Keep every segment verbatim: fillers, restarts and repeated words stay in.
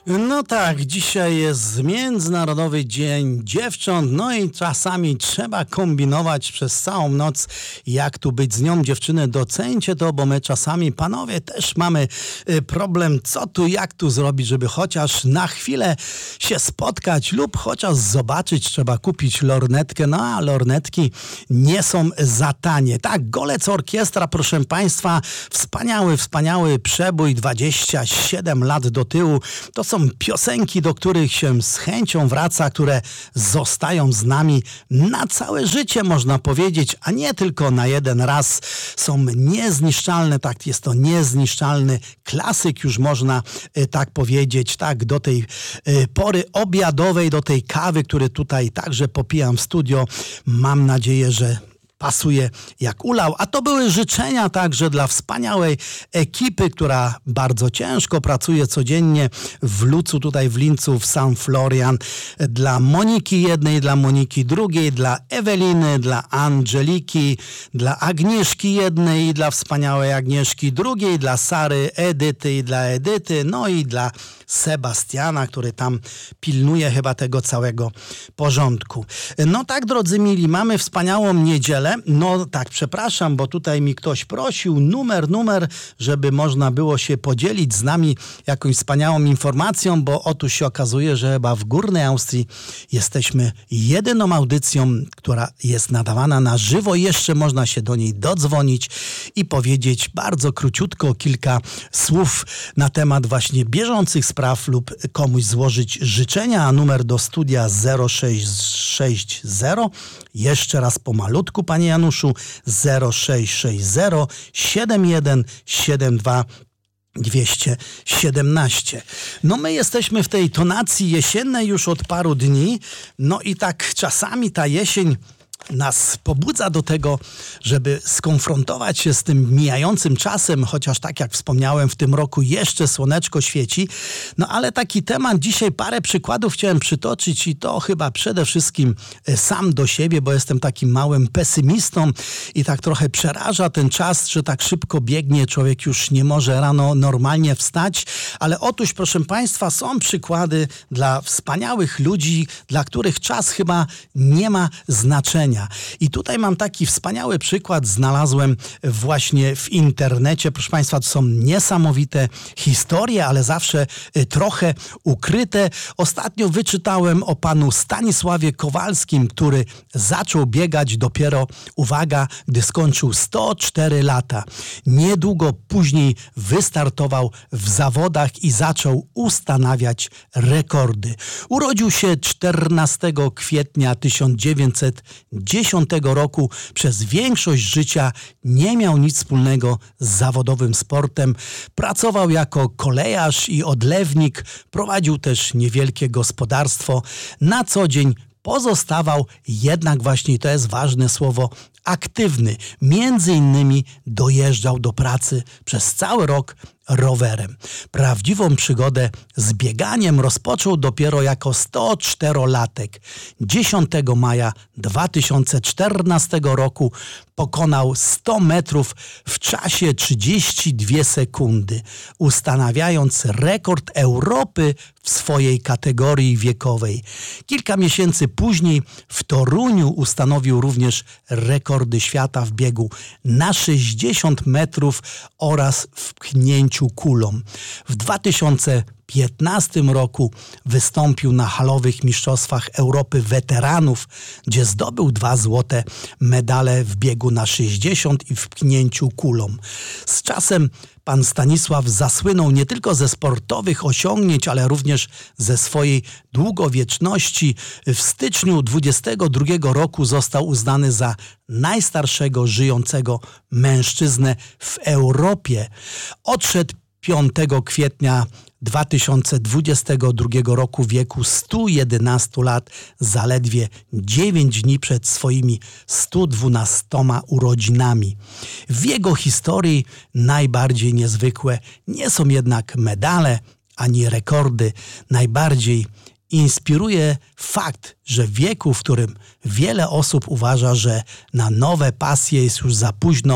No tak, dzisiaj jest Międzynarodowy Dzień Dziewcząt, no i czasami trzeba kombinować przez całą noc, jak tu być z nią. Dziewczyny, doceńcie to, bo my czasami, panowie, też mamy problem, co tu, jak tu zrobić, żeby chociaż na chwilę się spotkać lub chociaż zobaczyć. Trzeba kupić lornetkę, no a lornetki nie są za tanie. Tak, Golec Orkiestra, proszę państwa, wspaniały, wspaniały przebój, dwadzieścia siedem lat do tyłu. To są piosenki, do których się z chęcią wraca, które zostają z nami na całe życie, można powiedzieć, a nie tylko na jeden raz. Są niezniszczalne, tak, jest to niezniszczalny klasyk, już można y, tak powiedzieć, tak, do tej y, pory obiadowej, do tej kawy, który tutaj także popijam w studio. Mam nadzieję, że pasuje jak ulał, a to były życzenia także dla wspaniałej ekipy, która bardzo ciężko pracuje codziennie w Lucu, tutaj w Lincu, w San Florian, dla Moniki jednej, dla Moniki drugiej, dla Eweliny, dla Angeliki, dla Agnieszki jednej i dla wspaniałej Agnieszki drugiej, dla Sary, Edyty i dla Edyty, no i dla Sebastiana, który tam pilnuje chyba tego całego porządku. No tak, drodzy mili, mamy wspaniałą niedzielę. No tak, przepraszam, bo tutaj mi ktoś prosił numer, numer, żeby można było się podzielić z nami jakąś wspaniałą informacją, bo otóż się okazuje, że chyba w Górnej Austrii jesteśmy jedyną audycją, która jest nadawana na żywo. Jeszcze można się do niej dodzwonić i powiedzieć bardzo króciutko kilka słów na temat właśnie bieżących spraw lub komuś złożyć życzenia, a numer do studia zero sześć sześć zero, jeszcze raz pomalutku, panie Januszu, zero sześć sześć zero siedem jeden siedem dwa dwieście siedemnaście. No my jesteśmy w tej tonacji jesiennej już od paru dni, no i tak czasami ta jesień nas pobudza do tego, żeby skonfrontować się z tym mijającym czasem, chociaż tak jak wspomniałem, w tym roku jeszcze słoneczko świeci. No ale taki temat dzisiaj, parę przykładów chciałem przytoczyć i to chyba przede wszystkim sam do siebie, bo jestem takim małym pesymistą i tak trochę przeraża ten czas, że tak szybko biegnie, człowiek już nie może rano normalnie wstać, ale otóż, proszę państwa, są przykłady dla wspaniałych ludzi, dla których czas chyba nie ma znaczenia. I tutaj mam taki wspaniały przykład, znalazłem właśnie w internecie. Proszę państwa, to są niesamowite historie, ale zawsze trochę ukryte. Ostatnio wyczytałem o panu Stanisławie Kowalskim, który zaczął biegać dopiero, uwaga, gdy skończył sto cztery lata. Niedługo później wystartował w zawodach i zaczął ustanawiać rekordy. Urodził się czternastego kwietnia tysiąc dziewięćset dziesiątego roku. Przez większość życia nie miał nic wspólnego z zawodowym sportem. Pracował jako kolejarz i odlewnik. Prowadził też niewielkie gospodarstwo. Na co dzień pozostawał jednak właśnie, to jest ważne słowo, aktywny. Między innymi dojeżdżał do pracy przez cały rok rowerem. Prawdziwą przygodę z bieganiem rozpoczął dopiero jako sto czterolatek. dziesiątego maja dwa tysiące czternastego roku pokonał sto metrów w czasie trzydzieści dwie sekundy, ustanawiając rekord Europy w swojej kategorii wiekowej. Kilka miesięcy później w Toruniu ustanowił również rekordy świata w biegu na sześćdziesiąt metrów oraz w pchnięciu kulą. W dwa tysiące piętnastym roku wystąpił na halowych mistrzostwach Europy weteranów, gdzie zdobył dwa złote medale w biegu na sześćdziesiąt i w pchnięciu kulą. Z czasem pan Stanisław zasłynął nie tylko ze sportowych osiągnięć, ale również ze swojej długowieczności. W styczniu dwudziestego drugiego roku został uznany za najstarszego żyjącego mężczyznę w Europie. Odszedł piątego kwietnia dwa tysiące dwudziestego drugiego roku w wieku stu jedenastu lat, zaledwie dziewięć dni przed swoimi stu dwunastoma urodzinami. W jego historii najbardziej niezwykłe nie są jednak medale ani rekordy. Najbardziej inspiruje fakt, że w wieku, w którym wiele osób uważa, że na nowe pasje jest już za późno,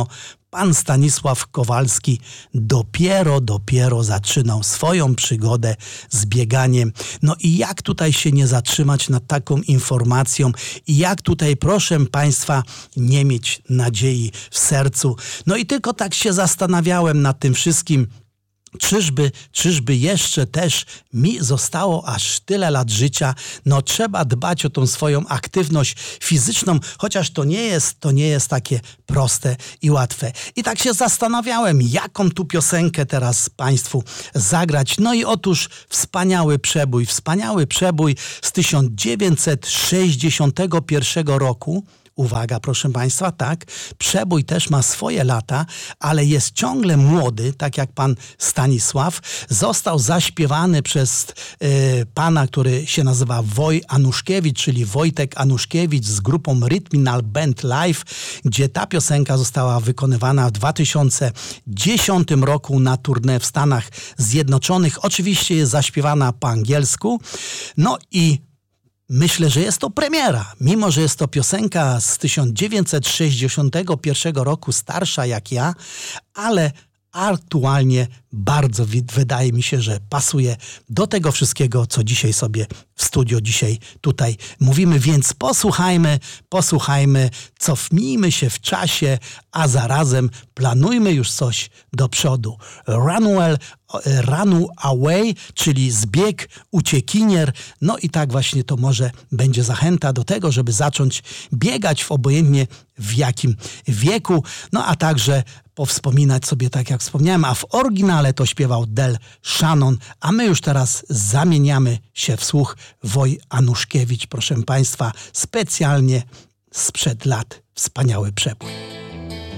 pan Stanisław Kowalski dopiero, dopiero zaczynał swoją przygodę z bieganiem. No i jak tutaj się nie zatrzymać nad taką informacją i jak tutaj, proszę państwa, nie mieć nadziei w sercu. No i tylko tak się zastanawiałem nad tym wszystkim, Czyżby, czyżby jeszcze też mi zostało aż tyle lat życia? No trzeba dbać o tą swoją aktywność fizyczną, chociaż to nie jest, to nie jest takie proste i łatwe. I tak się zastanawiałem, jaką tu piosenkę teraz państwu zagrać. No i otóż wspaniały przebój, wspaniały przebój z tysiąc dziewięćset sześćdziesiątego pierwszego roku. Uwaga, proszę państwa, tak, przebój też ma swoje lata, ale jest ciągle młody, tak jak pan Stanisław. Został zaśpiewany przez y, pana, który się nazywa Woj Anuszkiewicz, czyli Wojtek Anuszkiewicz z grupą Rhythmical Band Live, gdzie ta piosenka została wykonywana w dwa tysiące dziesiątym roku na tournée w Stanach Zjednoczonych. Oczywiście jest zaśpiewana po angielsku. No i myślę, że jest to premiera, mimo że jest to piosenka z tysiąc dziewięćset sześćdziesiątego pierwszego roku, starsza jak ja, ale aktualnie bardzo wydaje mi się, że pasuje do tego wszystkiego, co dzisiaj sobie w studio dzisiaj tutaj mówimy, więc posłuchajmy, posłuchajmy, cofnijmy się w czasie, a zarazem planujmy już coś do przodu. Runwell, Run Away, czyli zbieg, uciekinier, no i tak właśnie to może będzie zachęta do tego, żeby zacząć biegać w obojętnie w jakim wieku, no a także powspominać sobie, tak jak wspomniałem, a w oryginale to śpiewał Del Shannon, a my już teraz zamieniamy się w słuch. Woj Anuszkiewicz, proszę państwa, specjalnie sprzed lat, wspaniały przebój.